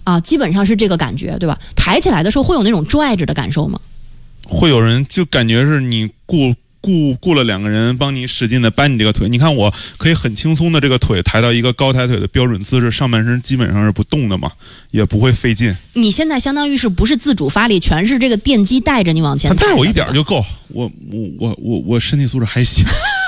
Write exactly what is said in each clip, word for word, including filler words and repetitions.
啊，基本上是这个感觉，对吧？抬起来的时候会有那种拽着的感受吗？ 会有人就感觉是你雇雇雇了两个人帮你使劲的搬你这个腿。你看我可以很轻松的这个腿抬到一个高抬腿的标准姿势，上半身基本上是不动的嘛，也不会费劲。 你现在相当于是不是自主发力，全是这个电机带着你往前抬？ 他带我一点就够，我我我我我身体素质还行。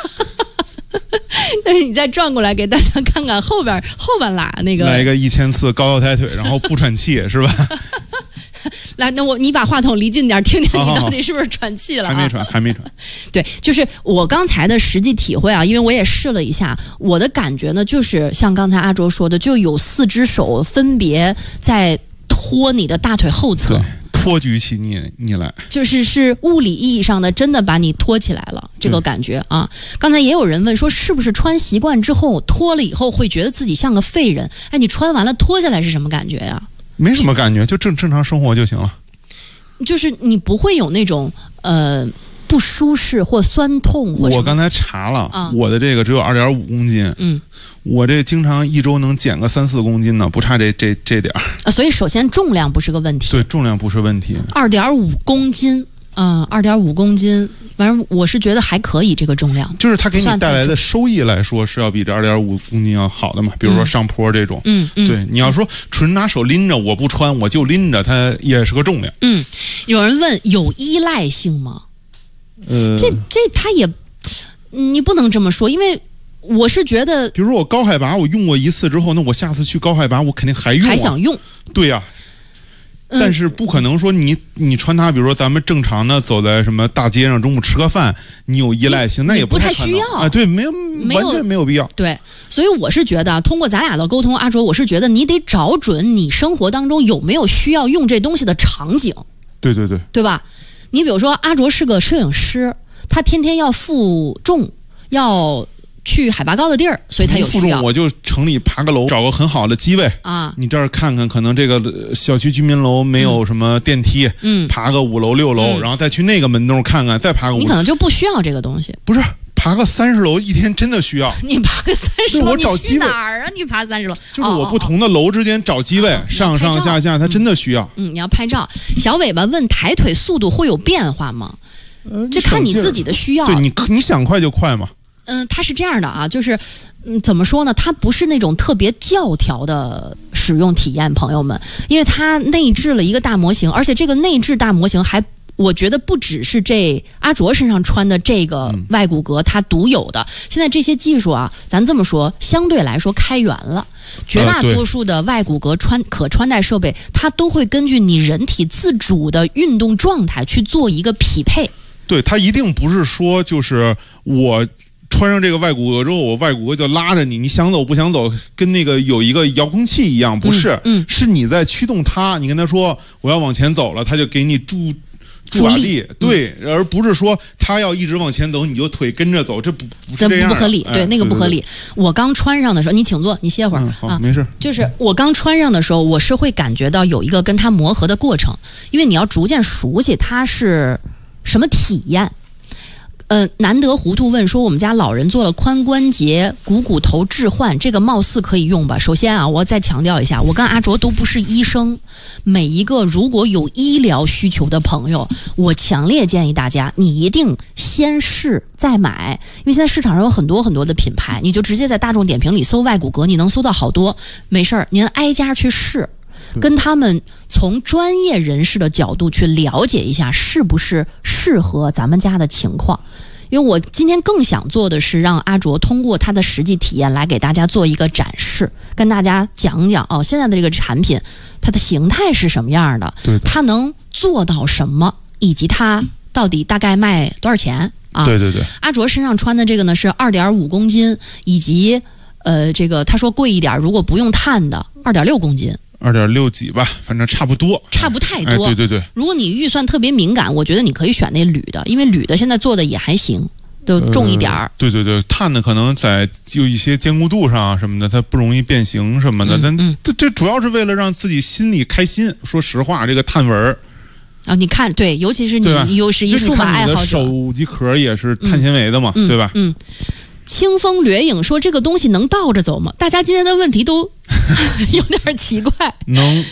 但是你再转过来给大家看看后边后半拉那个， 来一个一千次高腰抬腿，然后不喘气是吧？ 来，那我你把话筒离近点，听听你到底是不是喘气了、啊？ 还没喘，还没喘。 对，就是我刚才的实际体会啊，因为我也试了一下，我的感觉呢，就是像刚才阿卓说的，就有四只手分别在拖你的大腿后侧。 托举起你你来， 就是是物理意义上的真的把你托起来了，这个感觉啊。刚才也有人问说，是不是穿习惯之后脱了以后会觉得自己像个废人？哎，你穿完了脱下来是什么感觉呀？ 没什么感觉，就正正常生活就行了。 就是你不会有那种呃不舒适或酸痛或什么。 我刚才查了， 啊、 我的这个只有二点五公斤， 嗯。 我这经常一周能减个三四公斤呢，不差这这这点儿啊。所以首先重量不是个问题， 对，重量不是问题。 二点五公斤，嗯，二点五公斤，反正我是觉得还可以，这个重量就是它给你带来的收益来说是要比这二点五公斤要好的嘛。比如说上坡这种， 嗯嗯， 对，你要说纯拿手拎着，我不穿我就拎着，它也是个重量。 嗯，有人问有依赖性吗？ 呃， 这这他也，你不能这么说，因为。我是觉得， 比如说我高海拔我用过一次之后，那我下次去高海拔我肯定还用、啊， 还想用， 对呀、啊嗯。但是不可能说你你穿它，比如说咱们正常的走在什么大街上，中午吃个饭，你有依赖性，那也不太需要啊。对，没有，完全没有必要。 对，所以我是觉得，通过咱俩的沟通，阿卓，我是觉得你得找准你生活当中有没有需要用这东西的场景。 对对对， 对吧？你比如说，阿卓是个摄影师，他天天要负重，要。去海拔高的地儿，所以他有需要。 我就城里爬个楼，找个很好的机位啊。 你这儿看看，可能这个小区居民楼没有什么电梯， 嗯， 爬个五楼六楼、嗯，然后再去那个门洞看看，再爬个五楼。 你可能就不需要这个东西。 不是，爬个三十楼一天真的需要。 你爬个三十楼， 我找机位哪儿啊？你爬三十楼， 就是我不同的楼之间找机位，哦、上上下下，它真的需要。 嗯，你要拍照。小尾巴问抬腿速度会有变化吗？ 呃， 这看你自己的需要。 对你，你想快就快嘛。 嗯，它是这样的啊，就是，嗯，怎么说呢？它不是那种特别教条的使用体验，朋友们，因为它内置了一个大模型，而且这个内置大模型还，我觉得不只是这阿卓身上穿的这个外骨骼它独有的。现在这些技术啊，咱这么说，相对来说开源了，绝大多数的外骨骼穿可穿戴设备，它都会根据你人体自主的运动状态去做一个匹配。 对，它一定不是说就是我。穿上这个外骨骼之后，我外骨骼就拉着你，你想走不想走，跟那个有一个遥控器一样，不是， 嗯嗯、 是你在驱动它。你跟他说我要往前走了，他就给你助助把力，对、嗯，而不是说他要一直往前走，你就腿跟着走，这不不是这样， 不合理，对， 哎、 那个不合理。 对对对我刚穿上的时候，你请坐，你歇会儿、 嗯、好、 啊， 没事。 就是我刚穿上的时候，我是会感觉到有一个跟它磨合的过程，因为你要逐渐熟悉它是什么体验。呃，难得糊涂问说，我们家老人做了髋关节股骨头置换，这个貌似可以用吧？首先啊，我再强调一下，我跟阿卓都不是医生，每一个如果有医疗需求的朋友，我强烈建议大家，你一定先试再买，因为现在市场上有很多很多的品牌，你就直接在大众点评里搜外骨骼，你能搜到好多。没事儿，您挨家去试。跟他们从专业人士的角度去了解一下是不是适合咱们家的情况，因为我今天更想做的是让阿卓通过他的实际体验来给大家做一个展示，跟大家讲讲哦，现在的这个产品它的形态是什么样的， 对， 它能做到什么，以及它到底大概卖多少钱啊？ 对对对， 阿卓身上穿的这个呢是 二点五公斤，以及呃这个他说贵一点，如果不用碳的 二点六公斤。 二点六几吧，反正差不多， 差不太多。 哎，对对对。 如果你预算特别敏感，我觉得你可以选那铝的，因为铝的现在做的也还行，都重一点儿、呃。 对对对，碳的可能在有一些坚固度上啊什么的，它不容易变形什么的。 嗯、 但这这主要是为了让自己心里开心。说实话，这个碳纹啊，你看，对，尤其是你又是一数码爱好者， 手机壳也是碳纤维的嘛， 嗯、 对吧？ 嗯。清风掠影说：“这个东西能倒着走吗？”大家今天的问题都有点奇怪。 能。